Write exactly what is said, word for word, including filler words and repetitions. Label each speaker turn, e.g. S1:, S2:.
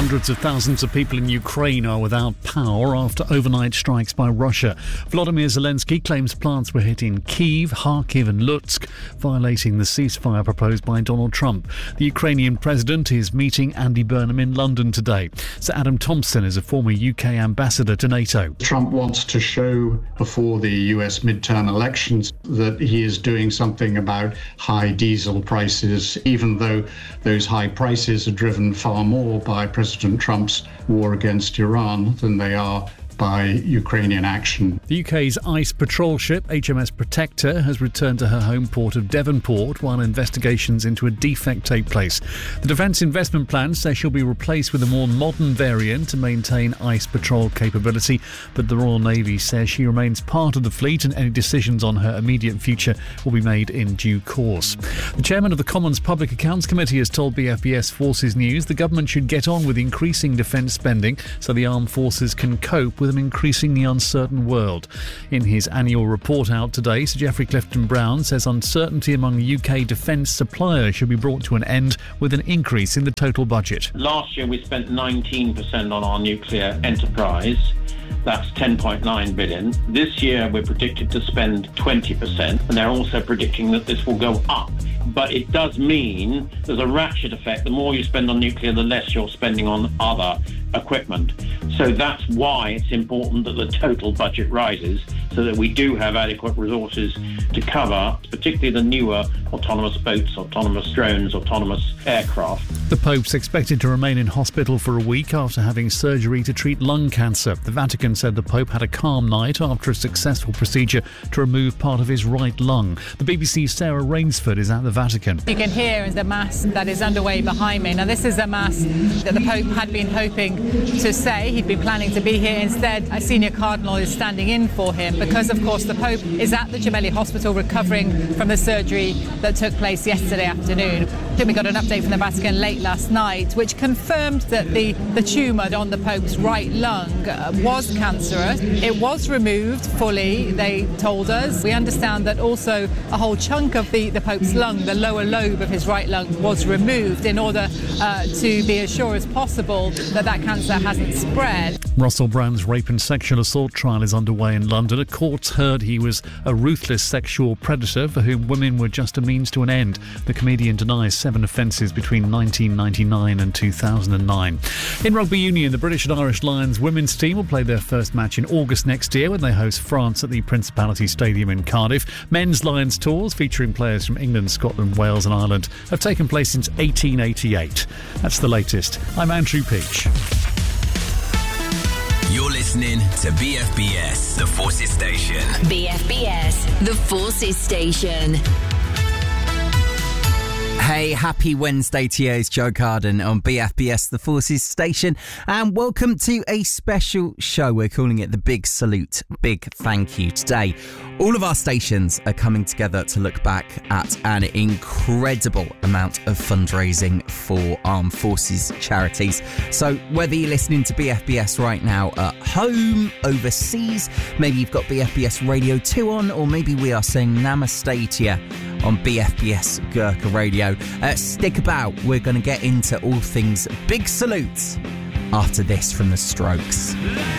S1: Hundreds of thousands of people in Ukraine are without power after overnight strikes by Russia. Volodymyr Zelensky claims plants were hit in Kyiv, Kharkiv and Lutsk, violating the ceasefire proposed by Donald Trump. The Ukrainian president is meeting Andy Burnham in London today. Sir Adam Thompson is a former U K ambassador to NATO.
S2: Trump wants to show before the U S midterm elections that he is doing something about high diesel prices, even though those high prices are driven far more by President Trump's war against Iran than they are by Ukrainian action.
S1: The U K's ice patrol ship H M S Protector has returned to her home port of Devonport while investigations into a defect take place. The Defence Investment Plan says she'll be replaced with a more modern variant to maintain ice patrol capability, but the Royal Navy says she remains part of the fleet and any decisions on her immediate future will be made in due course. The chairman of the Commons Public Accounts Committee has told B F B S Forces News the government should get on with increasing defence spending so the armed forces can cope with with an increasingly uncertain world. In his annual report out today, Sir Geoffrey Clifton-Brown says uncertainty among U K defence suppliers should be brought to an end with an increase in the total budget.
S3: Last year we spent nineteen percent on our nuclear enterprise. That's ten point nine billion pounds. This year we're predicted to spend twenty percent, and they're also predicting that this will go up. But it does mean there's a ratchet effect. The more you spend on nuclear, the less you're spending on other equipment. So that's why it's important that the total budget rises so that we do have adequate resources to cover, particularly the newer autonomous boats, autonomous drones, autonomous aircraft.
S1: The Pope's expected to remain in hospital for a week after having surgery to treat lung cancer. The Vatican said the Pope had a calm night after a successful procedure to remove part of his right lung. The B B C's Sarah Rainsford is at the Vatican.
S4: You can hear the Mass that is underway behind me. Now, this is a Mass that the Pope had been hoping to say. He'd been planning to be here. Instead, a senior cardinal is standing in for him because, of course, the Pope is at the Gemelli Hospital recovering from the surgery that took place yesterday afternoon. Then we got an update from the Vatican late last night, which confirmed that the, the tumour on the Pope's right lung uh, was cancerous. It was removed fully, they told us. We understand that also a whole chunk of the, the Pope's lung, the lower lobe of his right lung, was removed in order uh, to be as sure as possible that that cancer hasn't spread.
S1: Russell Brand's rape and sexual assault trial is underway in London. A court's heard he was a ruthless sexual predator for whom women were just a means to an end. The comedian denies seven offences between nineteen ninety-nine and two thousand nine. In rugby union, the British and Irish Lions women's team will play their first match in August next year when they host France at the Principality Stadium in Cardiff. Men's Lions tours featuring players from England, Scotland, Wales and Ireland have taken place since eighteen eighty-eight. That's the latest. I'm Andrew Peach.
S5: You're listening to B F B S, the Forces Station.
S6: B F B S, the Forces Station.
S7: Hey, happy Wednesday to you. It's Joe Carden on B F B S, the Forces Station, and welcome to a special show. We're calling it the Big Salute, Big Thank You. Today, all of our stations are coming together to look back at an incredible amount of fundraising for armed forces charities. So whether you're listening to B F B S right now at home, overseas, maybe you've got B F B S Radio two on, or maybe we are saying namaste to you on B F B S Gurkha Radio. Uh, stick about, we're going to get into all things Big Salutes after this from the Strokes.